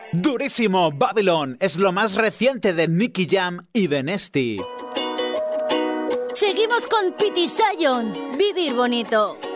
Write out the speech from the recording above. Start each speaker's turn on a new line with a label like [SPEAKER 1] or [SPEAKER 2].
[SPEAKER 1] Durísimo, Babylon es lo más reciente de Nicky Jam y Benesti.
[SPEAKER 2] Seguimos con Pity Sion, Vivir Bonito.